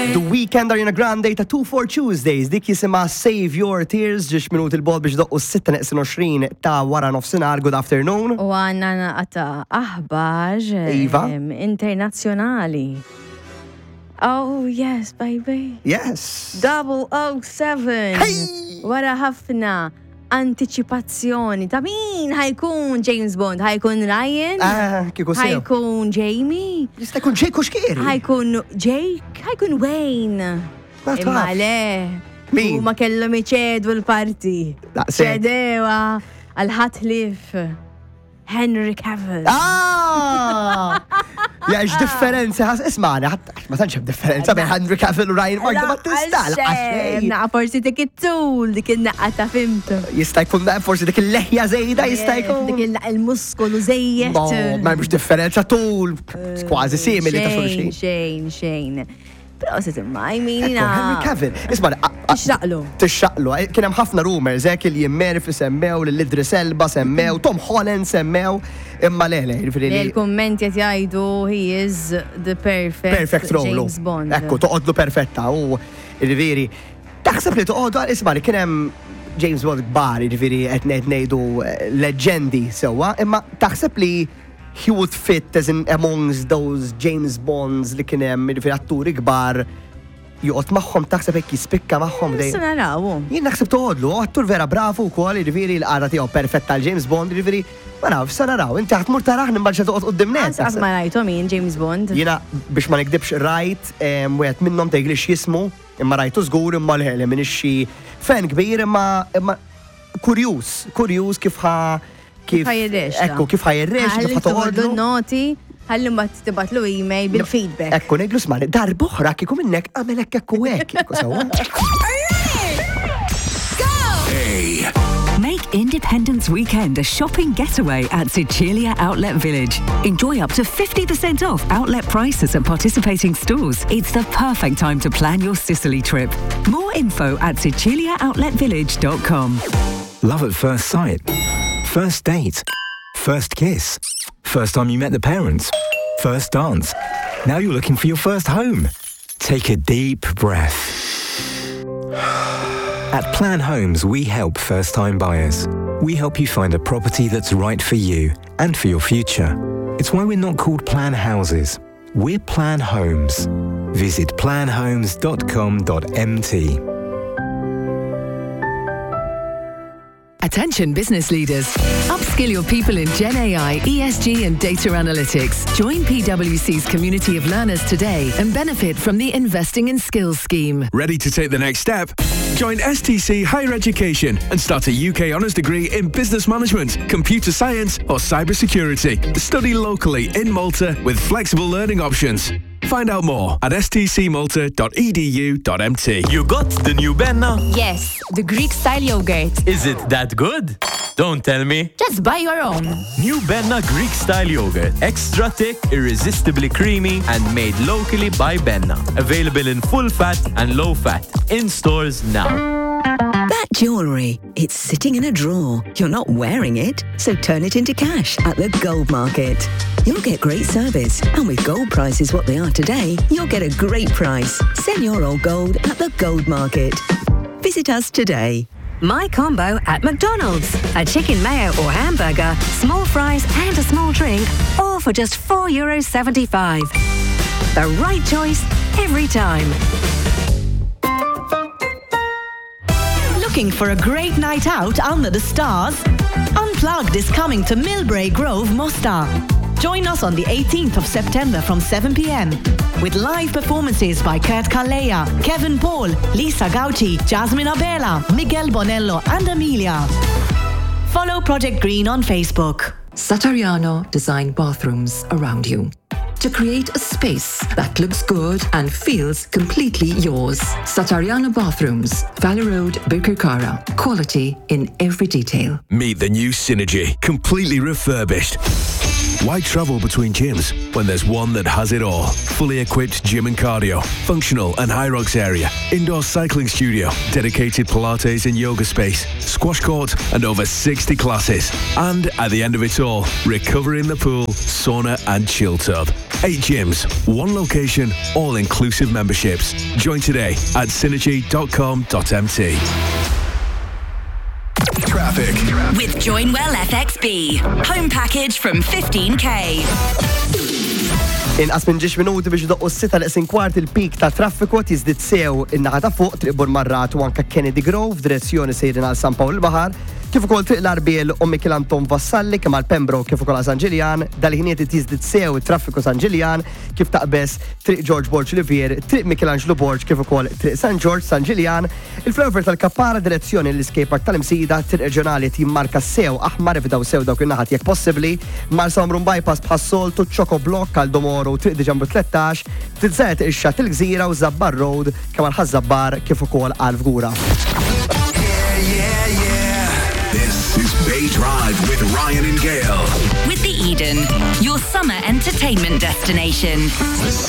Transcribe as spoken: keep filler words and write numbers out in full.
The Weekend Ariana Grande ta' two four Tuesdays dik jisima Save Your Tears ġiex minut il-bol biex doqqu six twenty ta' wara nofsinhar. Good afternoon. U għanna naqata aħbar Iva. em, internazzjonali. Oh, yes, baby. Yes. double oh seven. Hey! Wara ħafna anticipazzjoni ta' min ħajkun James Bond, ħajkun Ryan, Ah, kieku sew. ħajkun Jamie, Jista' jkun Jake Kuxkieri. ħajkun Jake, ħajkun Wayne. Ma taf. Imma le, Min? u ma kellhom iċedu l-parti. Daqshekk. ċedewa għal-ħatlif Henry Cavill. Ah! Ja, ix differenza, ħas ismani, ma tantx hemm differenza bejn Henry Cavill u Ryan Reynolds ma tista' laqgħa Naqa forsi dik it-tul, dik il-naqqa ta' fimtu. Jista' jkun da forsi dik il-leħja żejda jista' jkun. Dik il-naqqa il-muskolu żejjed. No, ma hemmx differenza tul, kważi simili ta' xulxin. Xejn, xejn. Però se timma, jmini Ekku, Henry Cavill, isma' Ixraqlu. Tixxaqlu, kien hemm ħafna rumors, hekk li Jim Murphy semmew, li Idris Elba semmew, Tom Holland semmew, imma le le, jiġifieri li Il-kommenti qed jgħidu he is the perfect, perfect role. James Bond. Ekku, toqgħodlu perfetta u jiġifieri taħseb li toqgħodu isma' li kien hemm James Bond kbar, jiġifieri qed ngħidu leġendi sewwa, imma taħseb li he would fit as in amongst those James Bonds li kien hemm jiġifieri atturi kbar joqgħod magħhom taħseb hekk jispikka magħhom dejjem. Issa naraw. Jien naħseb toqgħodlu, attur vera bravu wkoll, jiġifieri l-qara tiegħu perfetta għal James Bond, jiġifieri ma nafx sa naraw, inti ħadd mur taraħ nimbalxa toqgħod quddiem net. Għas ma rajtom jien James Bond. Jiena biex ma nikdibx rajt, wieħed minnhom tgħidlix jismu, imma rajtu żgur imma l-ħele minn xi fan kbir imma imma kurjuż, kurjuż kif ħa kif ħajrex. Ekku kif ħajrex, kif ħa toqgħodlu. noti, ħalli mbagħad tibatlu email bil-feedback. Ekku ngħidlu smani, darb'oħra kieku minnek għamel hekk ekku hekk, ekku sewwa. Make Independence Weekend a shopping getaway at Sicilia Outlet Village. Enjoy up to fifty percent off outlet prices at participating stores. It's the perfect time to plan your Sicily trip. More info at sicilia outlet village dot com. Love at first sight. First date. First kiss. First time you met the parents. First dance. Now you're looking for your first home. Take a deep breath. At Plan Homes, we help first-time buyers. We help you find a property that's right for you and for your future. It's why we're not called Plan Houses. We're Plan Homes. Visit plan homes dot com dot m t. Attention business leaders. Upskill your people in Gen A I, E S G and data analytics. Join P W C's community of learners today and benefit from the Investing in Skills scheme. Ready to take the next step? Join S T C Higher Education and start a U K honours degree in business management, computer science or cybersecurity. Study locally in Malta with flexible learning options. Find out more at s t c malta dot e d u dot m t. You got the new Benna? Yes, the Greek style yogurt. Is it that good? Don't tell me. Just buy your own. New Benna Greek style yogurt. Extra thick, irresistibly creamy, and made locally by Benna. Available in full fat and low fat. In stores now. That jewellery, it's sitting in a drawer. You're not wearing it, so turn it into cash at the Gold Market. You'll get great service, and with gold prices what they are today, you'll get a great price. Sell your old gold at the Gold Market. Visit us today. My combo at McDonald's. A chicken mayo or hamburger, small fries and a small drink, all for just four euros seventy-five. The right choice every time. Looking for a great night out under the stars? Unplugged is coming to Millbrae Grove, Mostar. Join us on the eighteenth of September from seven p m with live performances by Kurt Kalea, Kevin Paul, Lisa Gauci, Jasmine Abela, Miguel Bonello and Amelia. Follow Project Green on Facebook. Satariano designed bathrooms around you to create a space that looks good and feels completely yours. Satariano Bathrooms, Valley Road, Birkirkara. Quality in every detail. Meet the new Synergy, completely refurbished. Why travel between gyms when there's one that has it all? Fully equipped gym and cardio, functional and high rocks area, indoor cycling studio, dedicated Pilates and yoga space, squash court and over sixty classes. And at the end of it all, recovery in the pool, sauna and chill tub. Eight gyms, one location, all-inclusive memberships. Join today at synergy dot com dot m t. Traffic. With Joinwell F X B. Home package from fifteen K. Inqas minn ġiex minuti biex doqqu s-sita l-qsin kwart il-pik ta' traffiku jizdit sew in-naħa ta' fuq triq Burmarrat u anka Kennedy Grove direzzjoni sejrin għal San Pawl il-Bahar, kif ukoll triq l-Arbiel u Mikel Anton Vassalli kemm għal Pembroke kif ukoll għal San Ġiljan, dal-ħiniet jizdit sew it-traffiku San Ġiljan kif taqbess triq George Borg Olivier, triq Michelangelo Borg kif ukoll triq San George San Ġiljan, il-flower tal-Kappara direzzjoni l-iskejpark tal-Imsida, triq reġjonali timmarka sew aħmar ifdaw sew dawk in-naħat jekk possibbli, mar Samrum bypass bħas-soltu Choco Block għal Domoru triq Diġambru tlettax, tiżżed ix-xat il-Gżira u Zabbar Road kemm għal Ħażabbar kif ukoll għal Fgura. This is Bay Drive with Ryan and Gail. With the Eden, your summer entertainment destination.